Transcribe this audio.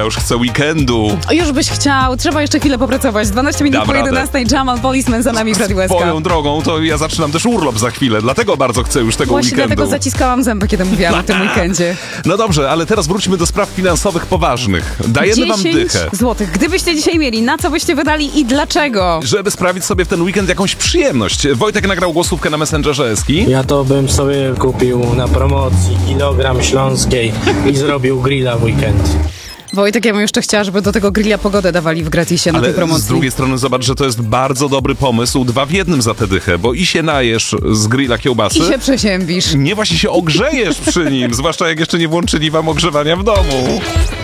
już chcę weekendu. Już byś chciał, trzeba jeszcze chwilę popracować. 12 minut Dam po radę. 11, Jamal Policeman za nami w Radiu SK. Swoją drogą to ja zaczynam też urlop za chwilę, dlatego bardzo chcę już tego Właśnie weekendu. dlatego zaciskałam zęby, kiedy mówiłam o tym weekendzie. No dobrze, ale teraz wróćmy do spraw finansowych poważnych. Dajemy wam 10 dychę. złotych. Gdybyście dzisiaj mieli, na co byście wydali i dlaczego? Żeby sprawić sobie w ten weekend jakąś przyjemność. Wojtek nagrał głosówkę na Messengerze Eski. Ja to bym sobie kupił na promocji kilogram śląskiej i zrobił grilla w weekend. Wojtek, ja bym jeszcze chciała, żeby do tego grilla pogodę dawali w gratisie na tej Ale promocji. z drugiej strony zobacz, że to jest bardzo dobry pomysł, 2 w 1 za tę dychę, bo i się najesz z grilla kiełbasy. I się przeziębisz. Nie, właśnie się ogrzejesz przy nim, zwłaszcza jak jeszcze nie włączyli wam ogrzewania w domu.